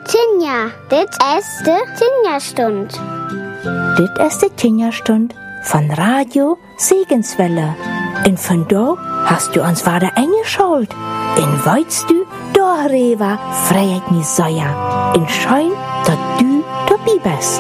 Tinja, dit is de Tinja-Stund. Dit is de Tinja-Stund von Radio Segenswelle. En vandaag hast du ons vader eingeschalt. En weißt du, darüber freut mich sehr. En schön, dass du dabei bist.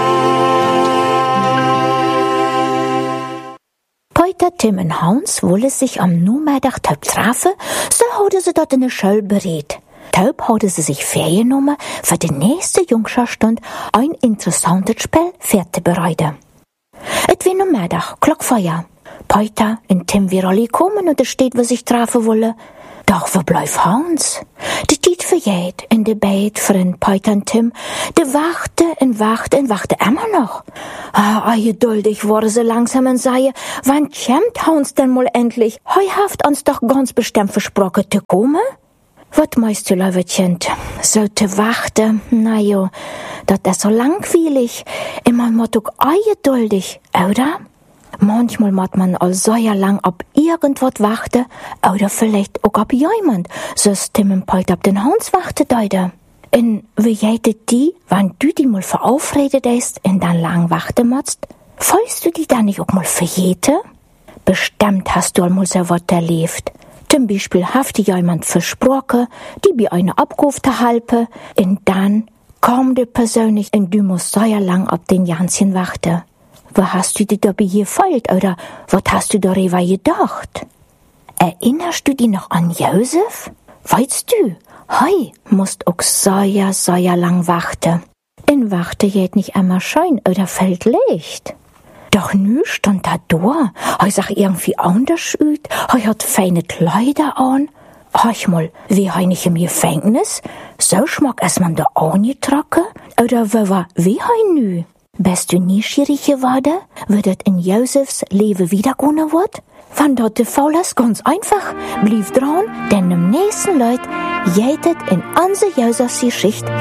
Peter, Tim und Hans wollen sich am Nachmittag treffen, so haben sie dort in der Schule berät. Taub haben sie sich vorgenommen, für die nächste Jungscherstunde ein interessantes Spiel vorzubereiten. Es war Nachmittag, Glockfeuer. Peter und Tim wir alle kommen und es steht, was sich treffen wollen. Doch wo bleibt Hans? Die Zeit vergeht in der Bett von Peter und Tim. Die wachte immer noch. Geduldig wurde sie langsam und sagte, wann kommt Hans denn mal endlich? Haft uns doch ganz bestimmt versprochen zu kommen. Was meinst du, Löwetchen? So zu warten? Na jo, das ist so langweilig. Immer muss doch geduldig, oder? Manchmal muss man all so lang ab irgendwas warten, oder vielleicht auch ab jemand, so Tim und Peter ab den Hans warten deute. Und wie geht die, wenn du die mal veraufredet hast und dann lang warten musst? Fühlst du die dann nicht auch mal verjete? Bestimmt hast du einmal so was erlebt. Zum Beispiel hat dir jemand versprochen, die bei einer abgerufen zu halten, und dann kam die Person nicht und du musst so lang ab den Janschen warten. Wo hast du dich dabei gefühlt oder was hast du darüber gedacht? Erinnerst du dich noch an Josef? Weißt du, musst auch sehr lang warten. Und warten geht nicht immer schön oder fällt Licht. Doch nu stand da, sah irgendwie anders aus, hat feine Kleider an. Mal, wie nicht im Gefängnis? So schmack es man da auch nicht trocken? Oder wie nu? Bist du neugierig geworden, wie das in Josefs Leben wiedergehen wird? Wenn dort der Fall ist, ganz einfach, blieb dran, denn im nächsten Leut geht es in unsere Josefs Geschichte